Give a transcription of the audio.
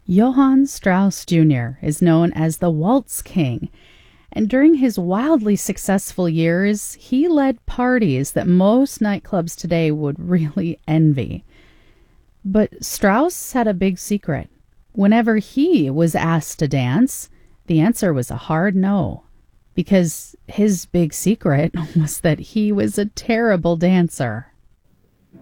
Johann Strauss Jr. is known as the Waltz King, and during his wildly successful years, he led parties that most nightclubs today would really envy. But Strauss had a big secret. Whenever he was asked to dance, the answer was a hard no, because his big secret was that he was a terrible dancer.